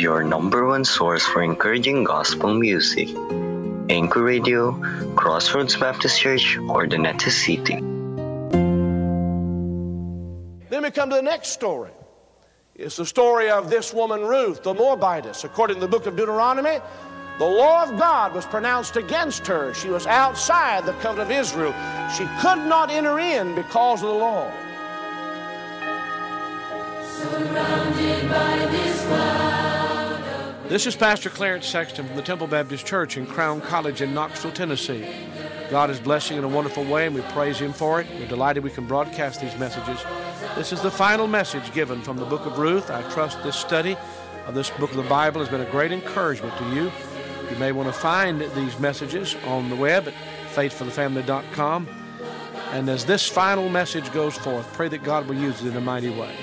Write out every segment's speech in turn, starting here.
your number one source for encouraging gospel music. Anchor Radio, Crossroads Baptist Church, or the Netis City. Then we come to the next story. It's the story of this woman Ruth, the Moabitess. According to the book of Deuteronomy, the law of God was pronounced against her. She was outside the covenant of Israel. She could not enter in because of the law. Surrounded by this cloud of... This is Pastor Clarence Sexton from the Temple Baptist Church in Crown College in Knoxville, Tennessee. God is blessing in a wonderful way, and we praise Him for it. We're delighted we can broadcast these messages. This is the final message given from the book of Ruth. I trust this study of this book of the Bible has been a great encouragement to you. You may want to find these messages on the web at faithforthefamily.com. And as this final message goes forth, pray that God will use it in a mighty way.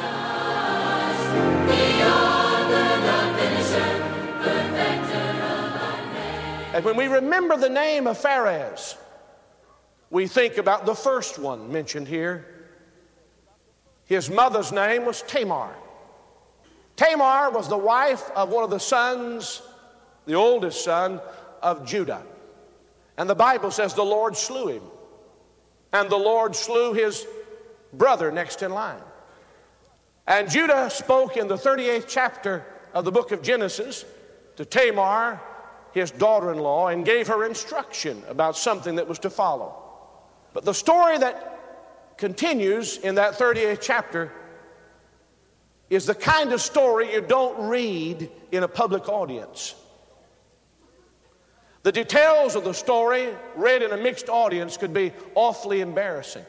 And when we remember the name of Pharez, we think about the first one mentioned here. His mother's name was Tamar. Tamar was the wife of one of the sons, the oldest son of Judah. And the Bible says the Lord slew him. And the Lord slew his brother next in line. And Judah spoke in the 38th chapter of the book of Genesis to Tamar, his daughter-in-law, and gave her instruction about something that was to follow. But the story that continues in that 38th chapter is the kind of story you don't read in a public audience. The details of the story, read in a mixed audience, could be awfully embarrassing.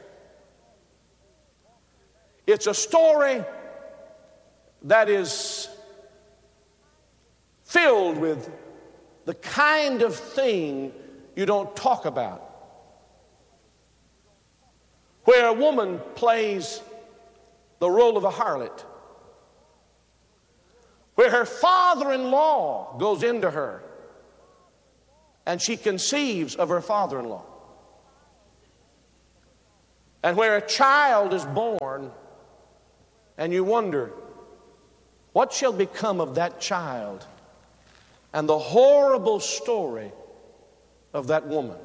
It's a story that is filled with the kind of thing you don't talk about, where a woman plays the role of a harlot, where her father-in-law goes into her and she conceives of her father-in-law, and where a child is born and you wonder, what shall become of that child? And the horrible story of that woman.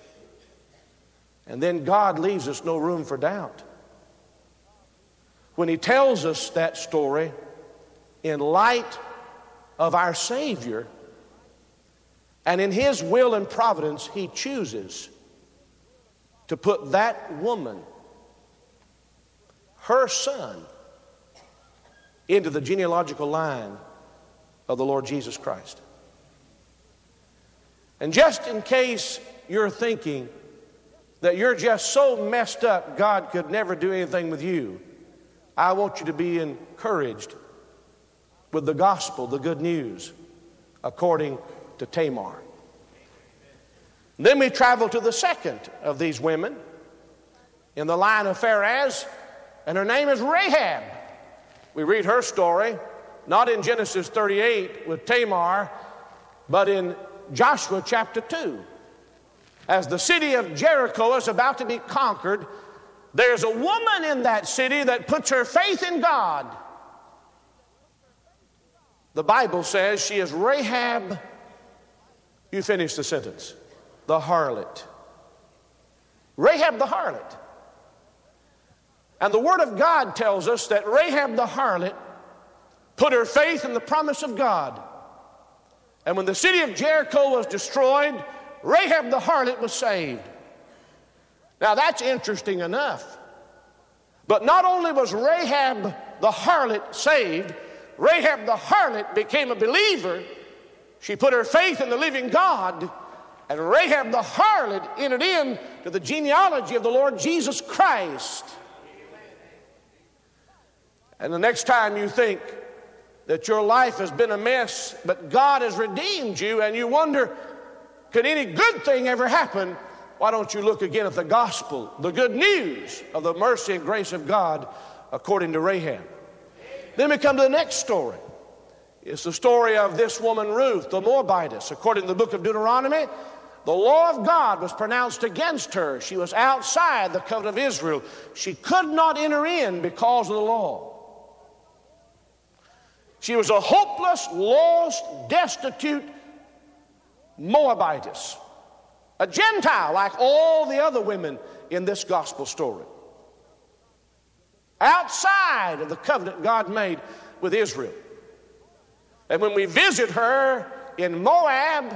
And then God leaves us no room for doubt when He tells us that story in light of our Savior, and in His will and providence He chooses to put that woman, her son, into the genealogical line of the Lord Jesus Christ. And just in case you're thinking that you're just so messed up God could never do anything with you, I want you to be encouraged with the gospel, the good news, according to Tamar. Then we travel to the second of these women in the line of Pharez, and her name is Rahab. We read her story, not in Genesis 38 with Tamar, but in Joshua chapter 2. As the city of Jericho is about to be conquered, there's a woman in that city that puts her faith in God. The Bible says she is Rahab, you finish the sentence, the harlot. Rahab the harlot. And the Word of God tells us that Rahab the harlot put her faith in the promise of God. And when the city of Jericho was destroyed, Rahab the harlot was saved. Now that's interesting enough. But not only was Rahab the harlot saved, Rahab the harlot became a believer. She put her faith in the living God, and Rahab the harlot entered into the genealogy of the Lord Jesus Christ. And the next time you think that your life has been a mess, but God has redeemed you, and you wonder, could any good thing ever happen? Why don't you look again at the gospel, the good news of the mercy and grace of God according to Rahab. Then we come to the next story. It's the story of this woman Ruth, the Moabitess. According to the book of Deuteronomy, the law of God was pronounced against her. She was outside the covenant of Israel. She could not enter in because of the law. She was a hopeless, lost, destitute Moabitess, a Gentile like all the other women in this gospel story, outside of the covenant God made with Israel. And when we visit her in Moab,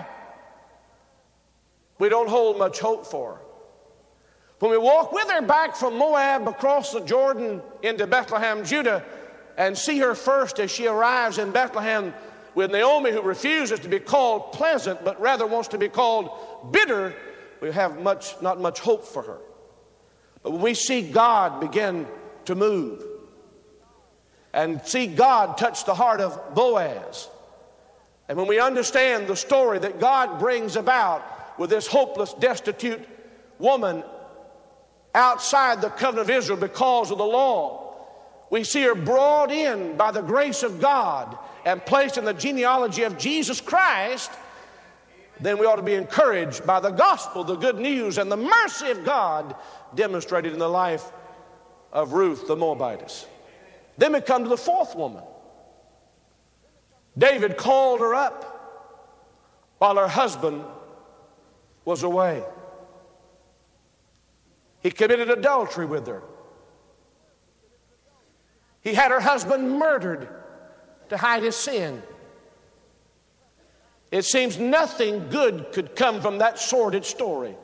we don't hold much hope for her. When we walk with her back from Moab across the Jordan into Bethlehem, Judah, and see her first as she arrives in Bethlehem with Naomi, who refuses to be called pleasant but rather wants to be called bitter, we have not much hope for her. But when we see God begin to move and see God touch the heart of Boaz, and when we understand the story that God brings about with this hopeless, destitute woman outside the covenant of Israel because of the law, we see her brought in by the grace of God and placed in the genealogy of Jesus Christ, then we ought to be encouraged by the gospel, the good news, and the mercy of God demonstrated in the life of Ruth the Moabitess. Then we come to the fourth woman. David called her up while her husband was away. He committed adultery with her. He had her husband murdered to hide his sin. It seems nothing good could come from that sordid story.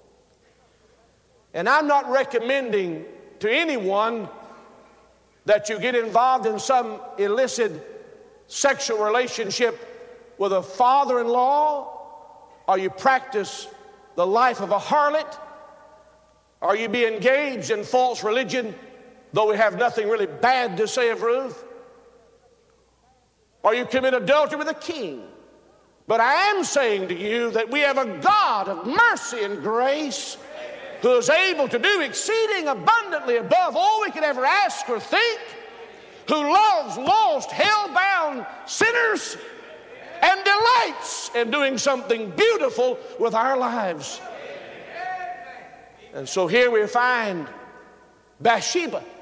And I'm not recommending to anyone that you get involved in some illicit sexual relationship with a father-in-law, or you practice the life of a harlot, or you be engaged in false religion, though we have nothing really bad to say of Ruth, or you commit adultery with a king. But I am saying to you that we have a God of mercy and grace who is able to do exceeding abundantly above all we could ever ask or think, who loves lost, hell-bound sinners and delights in doing something beautiful with our lives. And so here we find Bathsheba,